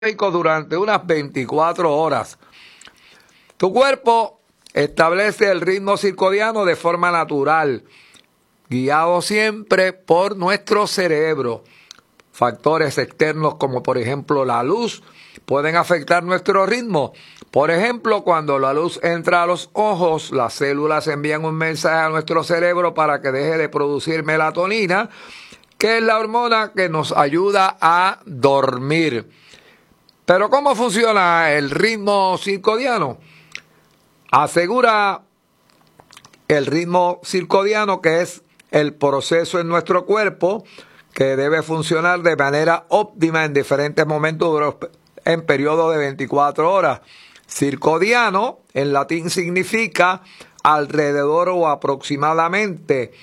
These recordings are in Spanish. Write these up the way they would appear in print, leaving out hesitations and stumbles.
durante unas 24 horas. Tu cuerpo establece el ritmo circadiano de forma natural, guiado siempre por nuestro cerebro. Factores externos como por ejemplo la luz pueden afectar nuestro ritmo. Por ejemplo, cuando la luz entra a los ojos, las células envían un mensaje a nuestro cerebro para que deje de producir melatonina, que es la hormona que nos ayuda a dormir. Pero ¿cómo funciona el ritmo circadiano? Asegura el ritmo circadiano, que es el proceso en nuestro cuerpo que debe funcionar de manera óptima en diferentes momentos en periodo de 24 horas. Circadiano en latín significa alrededor o aproximadamente.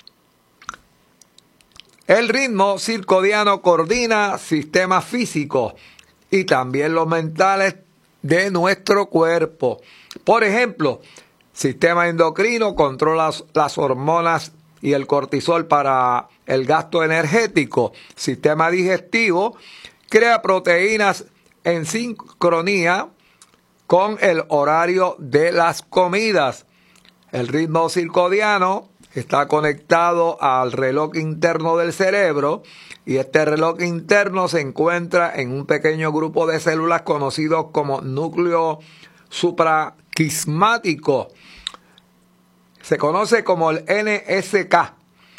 El ritmo circadiano coordina sistemas físicos y también los mentales de nuestro cuerpo. Por ejemplo, sistema endocrino controla las hormonas y el cortisol para el gasto energético. Sistema digestivo crea proteínas en sincronía con el horario de las comidas. El ritmo circadiano está conectado al reloj interno del cerebro y este reloj interno se encuentra en un pequeño grupo de células conocidos como núcleo supraquiasmático. Se conoce como el NSK.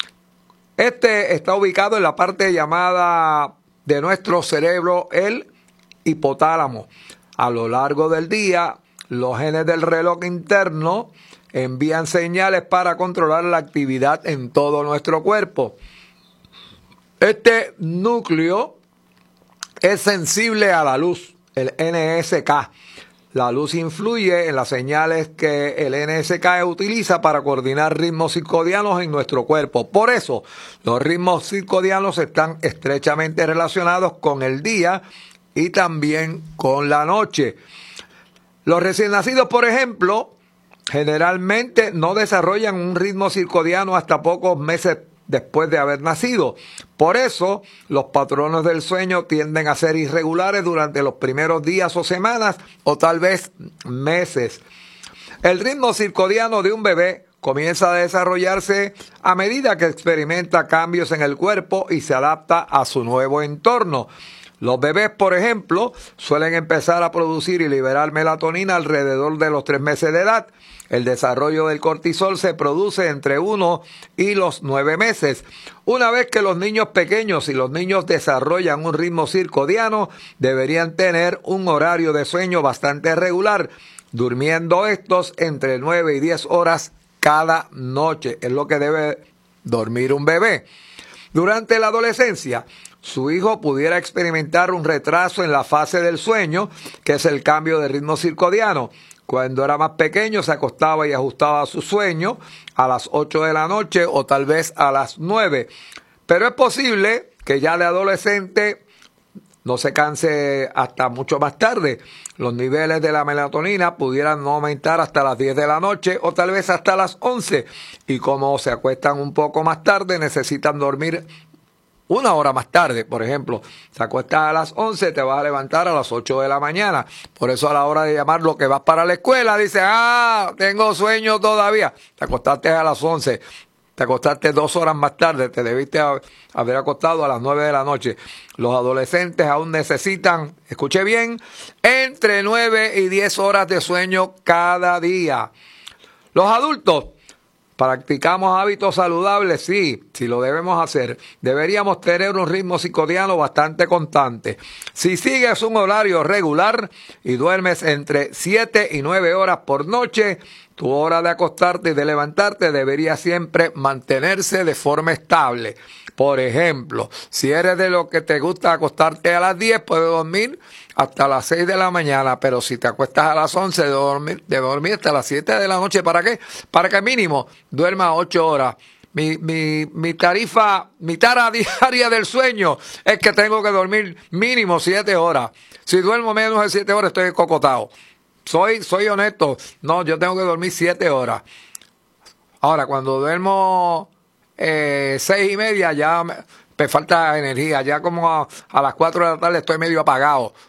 Este está ubicado en la parte llamada de nuestro cerebro, el hipotálamo. A lo largo del día, los genes del reloj interno envían señales para controlar la actividad en todo nuestro cuerpo. Este núcleo es sensible a la luz, el NSK. La luz influye en las señales que el NSK utiliza para coordinar ritmos circadianos en nuestro cuerpo. Por eso, los ritmos circadianos están estrechamente relacionados con el día y también con la noche. Los recién nacidos, por ejemplo, generalmente no desarrollan un ritmo circadiano hasta pocos meses después de haber nacido. Por eso, los patrones del sueño tienden a ser irregulares durante los primeros días o semanas o tal vez meses. El ritmo circadiano de un bebé comienza a desarrollarse a medida que experimenta cambios en el cuerpo y se adapta a su nuevo entorno. Los bebés, por ejemplo, suelen empezar a producir y liberar melatonina alrededor de los 3 meses de edad. El desarrollo del cortisol se produce entre 1 y los 9 meses. Una vez que los niños pequeños y los niños desarrollan un ritmo circadiano, deberían tener un horario de sueño bastante regular, durmiendo estos entre 9 y 10 horas cada noche. Es lo que debe dormir un bebé. Durante la adolescencia, su hijo pudiera experimentar un retraso en la fase del sueño, que es el cambio de ritmo circadiano. Cuando era más pequeño se acostaba y ajustaba su sueño a las 8 de la noche o tal vez a las 9. Pero es posible que ya de adolescente no se canse hasta mucho más tarde. Los niveles de la melatonina pudieran no aumentar hasta las 10 de la noche o tal vez hasta las 11. Y como se acuestan un poco más tarde, necesitan dormir una hora más tarde. Por ejemplo, te acuestas a las 11, te vas a levantar a las 8 de la mañana. Por eso a la hora de llamar lo que vas para la escuela, dices, tengo sueño todavía. Te acostaste a las 11, te acostaste 2 horas más tarde, te debiste haber acostado a las 9 de la noche. Los adolescentes aún necesitan, escuche bien, entre 9 y 10 horas de sueño cada día. Los adultos practicamos hábitos saludables, sí lo debemos hacer. Deberíamos tener un ritmo circadiano bastante constante. Si sigues un horario regular y duermes entre 7 y 9 horas por noche, tu hora de acostarte y de levantarte debería siempre mantenerse de forma estable. Por ejemplo, si eres de los que te gusta acostarte a las 10, puedes dormir hasta las 6 de la mañana, pero si te acuestas a las 11, de dormir hasta las 7 de la noche, ¿para qué? Para que mínimo duermas 8 horas. Mi tara diaria del sueño es que tengo que dormir mínimo 7 horas. Si duermo menos de 7 horas, estoy cocotado. Soy honesto. No, yo tengo que dormir 7 horas. Ahora, cuando duermo 6:30, ya me falta energía. Ya como a las 4 de la tarde estoy medio apagado.